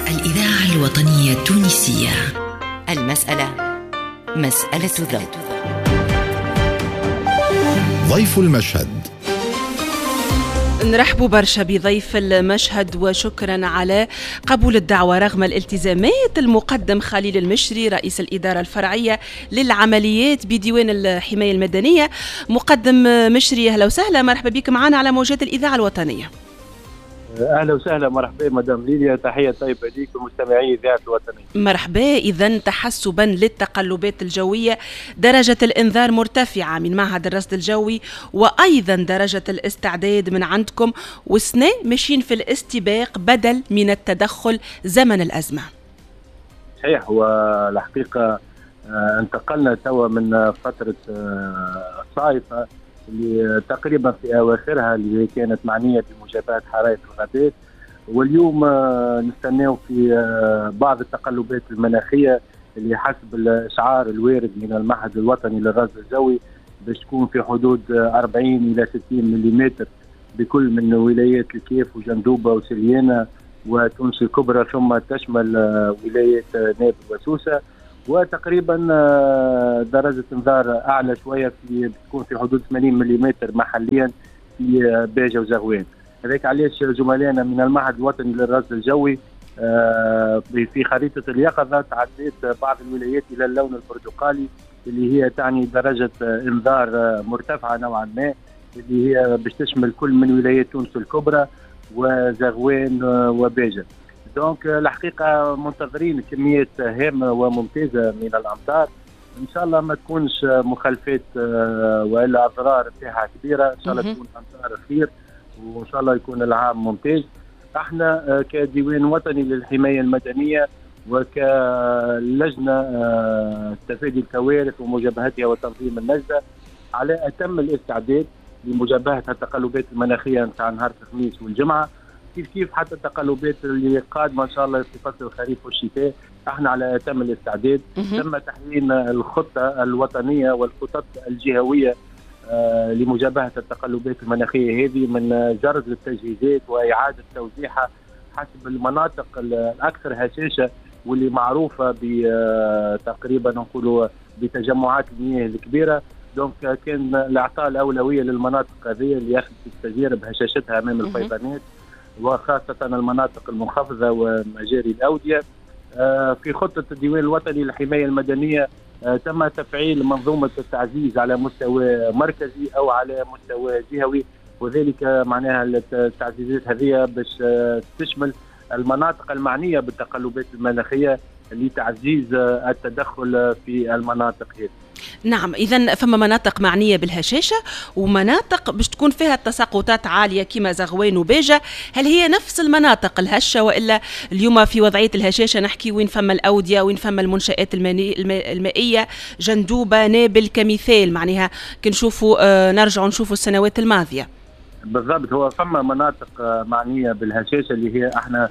الإذاعة الوطنية التونسية. المسألة مسألة ذوق. ضيف المشهد. نرحب برشا بضيف المشهد وشكرا على قبول الدعوة رغم الالتزامات. المقدم خليل المشري رئيس الإدارة الفرعية للعمليات بديوان الحماية المدنية. مقدم مشري أهلا وسهلا، مرحبا بك معنا على موجات الإذاعة الوطنية. اهلا وسهلا، مرحبا مدام ليليا، تحيه طيبه ليك ومستمعي اذاعه الوطنيه. مرحبا. اذا تحسبا للتقلبات الجويه درجه الانذار مرتفعه من معهد الرصد الجوي، وايضا درجه الاستعداد من عندكم، والسنه ماشيين في الاستباق بدل من التدخل زمن الازمه. صحيح، والحقيقه انتقلنا توا من فتره صائفه اللي تقريبا في اواخرها اللي كانت معنيه بمجابهه حرائق الغابات، واليوم نستناو في بعض التقلبات المناخيه اللي حسب الاشعار الوارد من المعهد الوطني للرصد الجوي باش تكون في حدود 40 الى 60 ملم بكل من ولايات الكيف وجندوبه وسليانه وتونس الكبرى، ثم تشمل ولايات نابل وسوسه، وتقريبا درجة انذار أعلى شوية بتكون في حدود 80 ملم محليا في باجة وزغوان. هذاك علاش زملائنا من المعهد الوطني للرصد الجوي في خريطة اليقظة تعديت بعض الولايات إلى اللون البرتقالي اللي هي تعني درجة انذار مرتفعة نوعا ما، اللي هي باش تشمل كل من ولايات تونس الكبرى وزغوان وباجة. دونك الحقيقة منتظرين كمية هامة وممتازة من الأمطار، إن شاء الله ما تكونش مخالفات وإلا أضرار فيها كبيرة، إن شاء الله تكون أمطار خير وإن شاء الله يكون العام ممتاز. احنا كديوان وطني للحماية المدنية وكلجنة تفادي الكوارث ومجابهتها وتنظيم النجدة على أتم الاستعداد لمجابهة التقلبات المناخية نتاع نهار الخميس والجمعة، كيف حتى التقلبات اللي قادمه ان شاء الله في فصل الخريف والشتاء. احنا على اتم الاستعداد. تم تحويل الخطه الوطنيه والخطط الجهويه لمجابهه التقلبات المناخيه هذه، من جرد للتجهيزات واعاده توزيعها حسب المناطق الاكثر هشاشه واللي معروفه تقريبا نقولوا بتجمعات المياه الكبيره. دونك كان الاعطاء الاولويه للمناطق هذه اللي ياخذ تجارب هشاشتها امام الفيضانات، وخاصة المناطق المنخفضة ومجاري الأودية. في خطة الديوان الوطني للحماية المدنية تم تفعيل منظومة التعزيز على مستوى مركزي أو على مستوى جهوي، وذلك معناها التعزيزات هذه باش تشمل المناطق المعنية بالتقلبات المناخية لتعزيز التدخل في المناطق هذه. نعم، إذن فما مناطق معنية بالهشاشة ومناطق باش تكون فيها التساقطات عالية كما زغوان وباجة. هل هي نفس المناطق الهشة وإلا اليوم في وضعية الهشاشة نحكي وين فما الأودية وين فما المنشآت المائية جندوبة نابل كمثال، معناها كنشوفوا نرجعوا نشوفوا السنوات الماضية؟ بالضبط، هو فما مناطق معنية بالهشاشة اللي هي احنا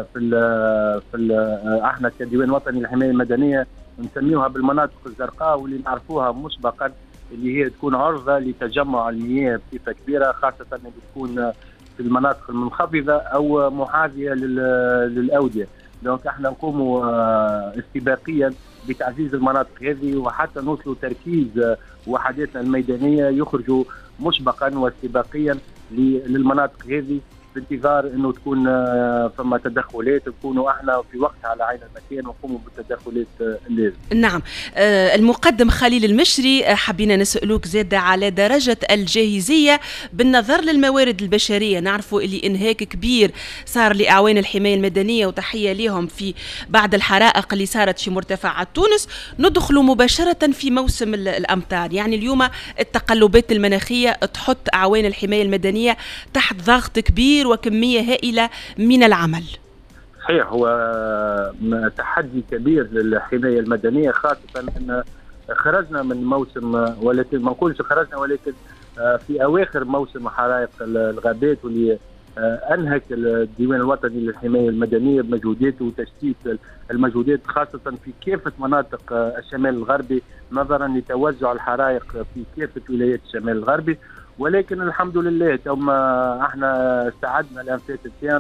احنا كديوان وطني للحماية المدنية نسميوها بالمناطق الزرقاء، واللي نعرفوها مسبقا اللي هي تكون عرضة لتجمع المياه بصفة كبيرة، خاصة اللي تكون في المناطق المنخفضة أو محاذية للأودية. دونك احنا نقوموا استباقيا بتعزيز المناطق هذه وحتى نوصلوا تركيز وحداتنا الميدانية يخرجوا مسبقا واستباقيا للمناطق هذه بانتظار انه تكون فما تدخلات، نكونوا احنا في وقتها على عين المكان ونقوموا بالتدخلات اللازمه. نعم. المقدم خليل المشري، حبينا نسألوك زادة على درجة الجاهزية بالنظر للموارد البشرية. نعرفوا اللي انهاك كبير صار لأعوان الحماية المدنية وتحية لهم في بعد الحرائق اللي صارت في مرتفعات تونس. ندخلوا مباشرة في موسم الأمطار، يعني اليوم التقلبات المناخية تحط أعوان الحماية المدنية تحت ضغط كبير وكمية هائلة من العمل. صحيح، هو تحدي كبير للحماية المدنية، خاصة أن خرجنا من موسم، ولكن ما نقولش خرجنا، ولكن في أواخر موسم حرائق الغابات واللي أنهك الديوان الوطني للحماية المدنية بمجهوداته وتشتيت المجهودات، خاصة في كافة مناطق الشمال الغربي نظرا لتوزع الحرائق في كافة ولايات الشمال الغربي. ولكن الحمد لله احنا استعدنا الأنفاس تاعنا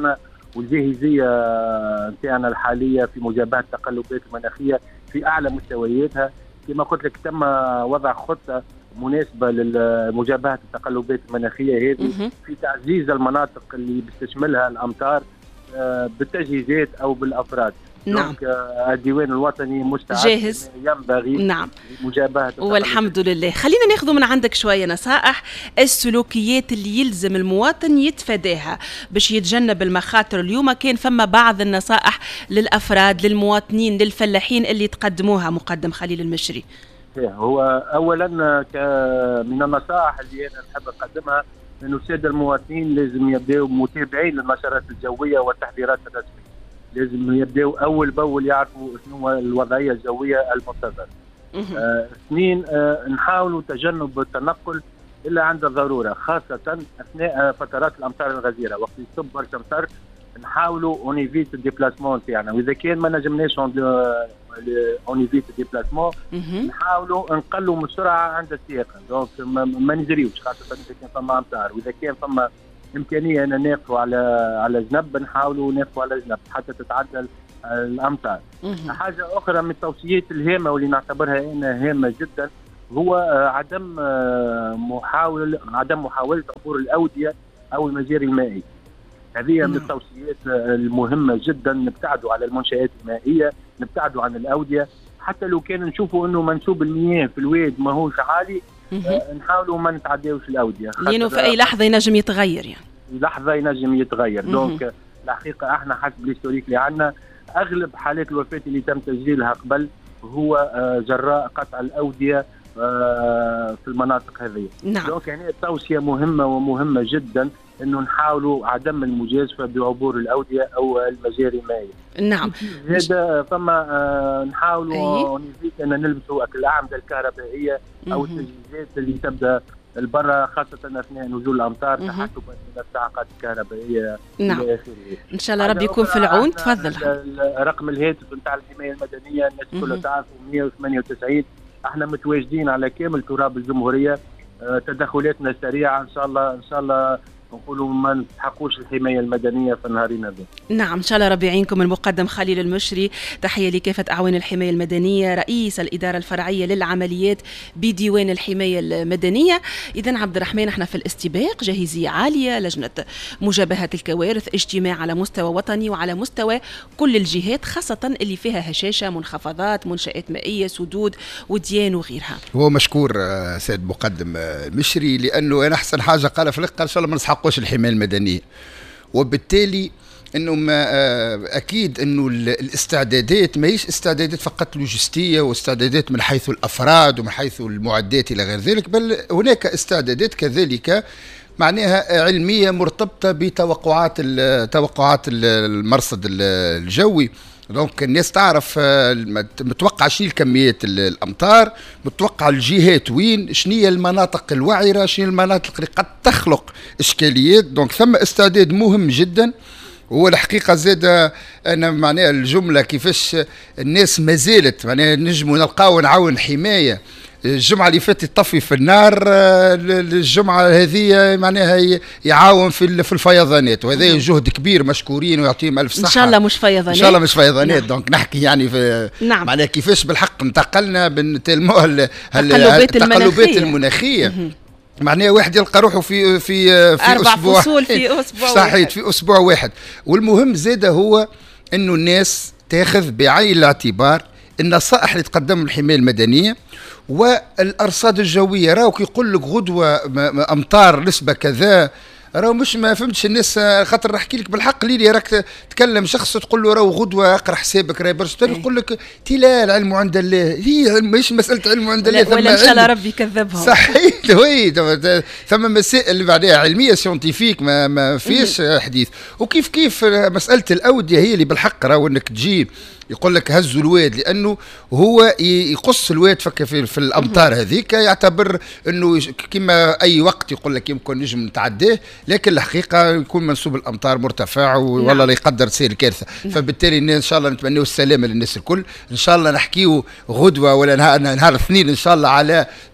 والجاهزيه نتاعنا الحاليه في مجابهه التقلبات المناخيه في اعلى مستوياتها. كما قلت لك تم وضع خطه مناسبه لمجابهه التقلبات المناخيه هذه في تعزيز المناطق اللي بتشملها الامطار بالتجهيزات او بالافراد. نعم. الديوان الوطني مستعد جاهز ينبغي نعم لمجابهه والحمد لله. خلينا ناخذ من عندك شويه نصائح السلوكيات اللي يلزم المواطن يتفاداها باش يتجنب المخاطر. اليوم كان فما بعض النصائح للافراد للمواطنين للفلاحين اللي تقدموها مقدم خليل المشري. هو اولا من النصائح اللي انا نحب اقدمها انه الساده المواطنين لازم يبداوا متابعين للنشرات الجويه والتحذيرات الرسميه. لازم يبداوا اول باول يعرفوا شنو الوضعيه الجويه المنتظره. اثنين، نحاولوا تجنب التنقل الا عند الضروره، خاصه اثناء فترات الامطار الغزيره. وقت يصب برشا مطر نحاولوا اونيفيت الديبلاسمون تاعنا، واذا كان ما نجمناش اونيفيت الديبلاسمون نحاولوا نقلوا من السرعه عند السياقه. دونك ما نجريوش، خاصه اذا كان فما امطار، واذا كان فما امكانيه ان نقفوا على جنب نحاولوا نقفوا على جنب حتى تتعدل الامطار. حاجه اخرى من التوصيات الهامه واللي نعتبرها انا هامه جدا هو عدم محاوله عبور الاوديه او المجاري المائيه. هذه من التوصيات المهمه جدا. نبتعدوا على المنشآت المائيه، نبتعدوا عن الاوديه، حتى لو كان نشوفوا انه منسوب المياه في الواد ماهوش عالي نحاولوا ما نتعداوش الاوديه، لانه في اي لحظه ينجم يتغير. يعني لحظه ينجم يتغير. دونك الحقيقه احنا حسب الهيستوريك اللي عندنا اغلب حالات الوفاه اللي تم تسجيلها قبل هو جراء قطع الاوديه في المناطق هذه. نعم. دونك يعني توصيه مهمه جدا انه نحاولوا عدم المجازفه بعبور الاوديه او المجاري المائيه. نعم. هذا فما نحاولوا ان نلبسوا الاعمده الكهربائيه او التجهيزات اللي تبدا البرة، خاصة أثناء نزول الأمطار، تحسبا من الصاعقات الكهربائية. نعم. إن شاء الله ربي يكون في العون. تفضل. رقم الهاتف نتاع الحماية المدنية الناس كلها تعرفوا 198. احنا متواجدين على كامل تراب الجمهورية. تدخلاتنا سريعة إن شاء الله نقولوا ما نستحقوش الحماية المدنية في نهارنا هذا. نعم إن شاء الله ربي يعينكم. المقدم خليل المشري، تحية لكافة أعوان الحماية المدنية، رئيس الإدارة الفرعية للعمليات بديوان الحماية المدنية. إذن عبد الرحمن احنا في الاستباق، جاهزية عالية، لجنة مجابهة الكوارث، اجتماع على مستوى وطني وعلى مستوى كل الجهات، خاصة اللي فيها هشاشة، منخفضات، منشآت مائية، سدود وديان وغيرها. هو مشكور سيد مقدم مشري، لأنه أنا أحسن حاجة قال في القال إن شاء الله ما نسحقوش الحماية المدنية، وبالتالي انه ما اكيد انه الاستعدادات ما هيش استعدادات فقط لوجستيه واستعدادات من حيث الافراد ومن حيث المعدات الى غير ذلك، بل هناك استعدادات كذلك معناها علميه مرتبطه بتوقعات المرصد الجوي. دونك الناس تعرف متوقع شنو الكميات الامطار، متوقع الجهات وين، شنو هي المناطق الوعره، شنو المناطق اللي قد تخلق اشكاليات. دونك ثم استعداد مهم جدا. هو الحقيقه زاد انا معناها الجمله كيفاش الناس ما زالت معناها نجموا نلقاو نعاون حمايه. الجمعة اللي فاتت طفي في النار، الجمعة هذه معناها يعاون في الفيضانات، وهذا جهد كبير مشكورين ويعطيهم ألف صحة. إن شاء الله مش فيضانات، إن شاء الله مش فيضانات. نعم. دونك نحكي يعني في نعم. معناها كيفاش بالحق انتقلنا التقلبات المناخية. معناها واحد يلقى روحه في 4 أسبوع فصول في أسبوع صحيح في أسبوع واحد. والمهم زاده هو إنه الناس تاخذ بعين الاعتبار النصائح اللي تقدم الحماية المدنية والأرصاد الجوية. راهو يقول لك غدوة أمطار نسبة كذا، راهو مش ما فهمتش الناس. خاطر نحكي لك بالحق ليلي راك تكلم شخص تقول له راهو غدوه اقرا حسابك راهي برشا، يقول لك لا العلم عند الله. هي مش مساله علم عند الله، ولا ان شاء الله ربي يكذبهم. صحيح. وي ثم مسائل بعدها علميه سيونتيفيك ما فيش حديث. وكيف مساله الاوديه هي اللي بالحق راهو انك تجيب يقول لك هزوا الواد، لانه هو يقص الواد فك في الامطار هذيك، يعتبر انه كما اي وقت يقول لك يمكن نجم نتعداه، لكن الحقيقه يكون منسوب الامطار مرتفع والله لا يقدر تصير كارثه. فبالتالي ان شاء الله نتمنوا السلامه للناس الكل. ان شاء الله نحكيو غدوه ولا نهار اثنين ان شاء الله على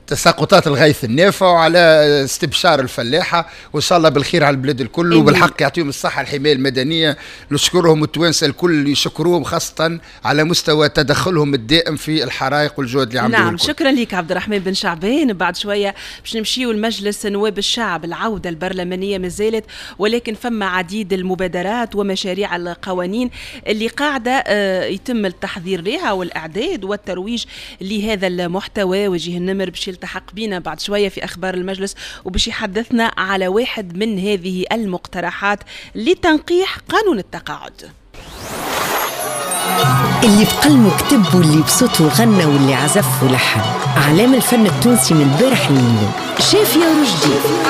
تساقطات الغيث النافع وعلى استبشار الفلاحة، وإن شاء الله بالخير على البلاد الكل. وبالحق يعطيهم الصحة الحماية المدنية، نشكرهم التوانسة الكل يشكروهم خاصة على مستوى تدخلهم الدائم في الحرائق والجهد اللي عملوه. نعم شكرا لك عبد الرحمن بن شعبان. بعد شوية باش نمشيو لمجلس نواب الشعب، العودة البرلمانية ما زالت، ولكن فما عديد المبادرات ومشاريع القوانين اللي قاعدة يتم التحضير لها والإعداد والترويج لهذا المحتوى. وجه النمر باش يلتحق بنا بعد شوية في أخبار المجلس وباش يحدثنا على واحد من هذه المقترحات لتنقيح قانون التقاعد. اللي بقلمه كتب واللي بصوته غنى واللي عزف ولحن، أعلام الفن التونسي من البارح لليوم. شافية رشدي.